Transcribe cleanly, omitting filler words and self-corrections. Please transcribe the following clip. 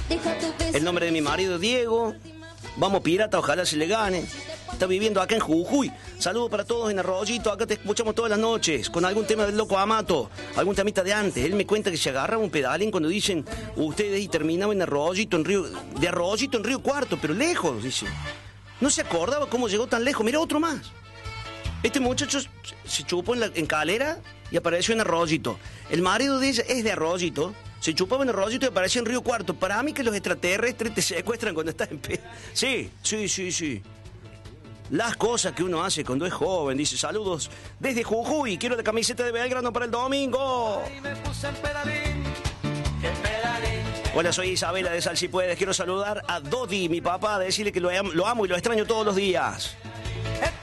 El nombre de mi marido, Diego. Vamos, pirata, ojalá se le gane. Está viviendo acá en Jujuy. Saludos para todos en Arroyito. Acá te escuchamos todas las noches con algún tema del Loco Amato, algún temita de antes. Él me cuenta que se agarra un pedalín cuando dicen ustedes y terminaba en Arroyito, de Arroyito en Río Cuarto, pero lejos, dice. No se acordaba cómo llegó tan lejos. Mira, otro más. Este muchacho se chupó en Calera y apareció en Arroyito. El marido de ella es de Arroyito. Se chupaba en Arroyito y apareció en Río Cuarto. Para mí que los extraterrestres te secuestran cuando estás en Sí. Las cosas que uno hace cuando es joven. Dice, saludos desde Jujuy. Quiero la camiseta de Belgrano para el domingo. Hola, soy Isabela de Sal Si Puedes. Quiero saludar a Dodi, mi papá, decirle que lo amo y lo extraño todos los días.